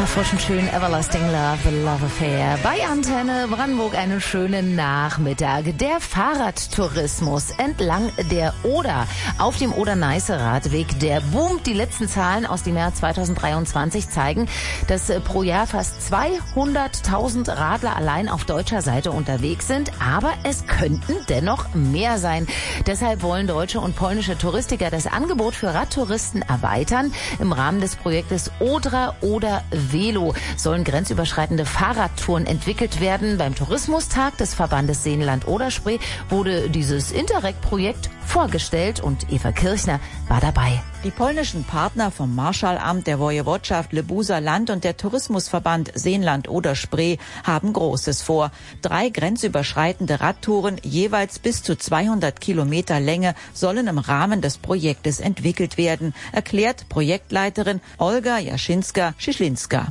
Frisch und schön, Everlasting Love, The Love Affair. Bei Antenne Brandenburg einen schönen Nachmittag. Der Fahrradtourismus entlang der Oder auf dem Oder-Neiße-Radweg, der boomt. Die letzten Zahlen aus dem Jahr 2023 zeigen, dass pro Jahr fast 200.000 Radler allein auf deutscher Seite unterwegs sind. Aber es könnten dennoch mehr sein. Deshalb wollen deutsche und polnische Touristiker das Angebot für Radtouristen erweitern. Im Rahmen des Projektes Odra oder Velo sollen grenzüberschreitende Fahrradtouren entwickelt werden. Beim Tourismustag des Verbandes Seenland-Oder-Spree wurde dieses Interreg-Projekt vorgestellt und Eva Kirchner war dabei. Die polnischen Partner vom Marschallamt der Wojewodschaft Lubusa Land und der Tourismusverband Seenland-Oder-Spree haben Großes vor. 3 grenzüberschreitende Radtouren, jeweils bis zu 200 Kilometer Länge, sollen im Rahmen des Projektes entwickelt werden, erklärt Projektleiterin Olga Jaschinska-Schischlinska.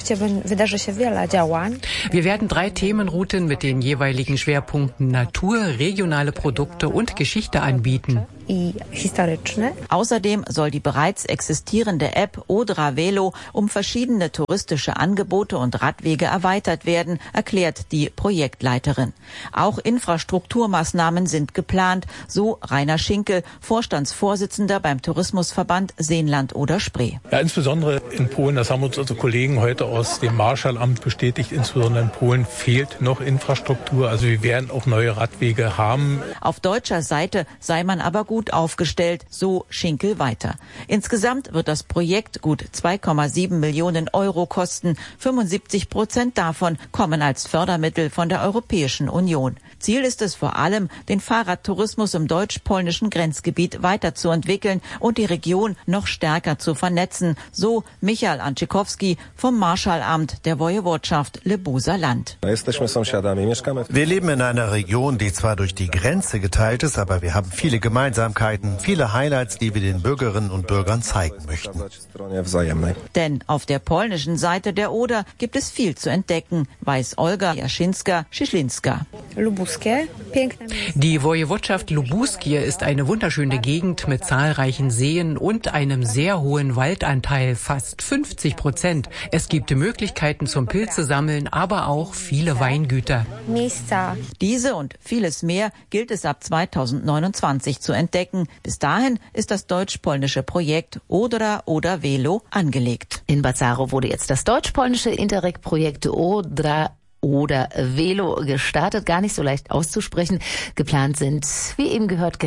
Wir werden 3 Themenrouten mit den jeweiligen Schwerpunkten Natur, regionale Produkte und Geschichte anbieten. Außerdem soll die bereits existierende App Odra Velo um verschiedene touristische Angebote und Radwege erweitert werden, erklärt die Projektleiterin. Auch Infrastrukturmaßnahmen sind geplant, so Rainer Schinkel, Vorstandsvorsitzender beim Tourismusverband Seenland-Oder-Spree. Ja, insbesondere in Polen, das haben uns unsere Kollegen heute aus dem Marschallamt bestätigt, insbesondere in Polen fehlt noch Infrastruktur. Also wir werden auch neue Radwege haben. Auf deutscher Seite sei man aber gut aufgestellt, so Schinkel weiter. Insgesamt wird das Projekt gut 2,7 Millionen Euro kosten. 75% davon kommen als Fördermittel von der Europäischen Union. Ziel ist es vor allem, den Fahrradtourismus im deutsch-polnischen Grenzgebiet weiterzuentwickeln und die Region noch stärker zu vernetzen, so Michael Antschikowski vom Marschallamt der Wojewodschaft Lubusa Land. Wir leben in einer Region, die zwar durch die Grenze geteilt ist, aber wir haben viele Gemeinsamkeiten, viele Highlights, die wir den Bürgerinnen und Bürgern zeigen möchten. Denn auf der polnischen Seite der Oder gibt es viel zu entdecken, weiß Olga Jaschinska-Schischlinska. Die Wojewodschaft Lubuskie ist eine wunderschöne Gegend mit zahlreichen Seen und einem sehr hohen Waldanteil, fast 50%. Es gibt Möglichkeiten zum Pilze sammeln, aber auch viele Weingüter. Diese und vieles mehr gilt es ab 2029 zu entdecken. Bis dahin ist das deutsch-polnische Projekt Odra oder Velo angelegt. In Bazzaro wurde jetzt das deutsch-polnische Interreg-Projekt Odra oder Velo gestartet, gar nicht so leicht auszusprechen. Geplant sind, wie eben gehört,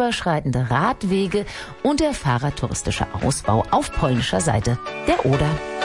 grenzüberschreitende Radwege und der fahrradtouristische Ausbau auf polnischer Seite der Oder.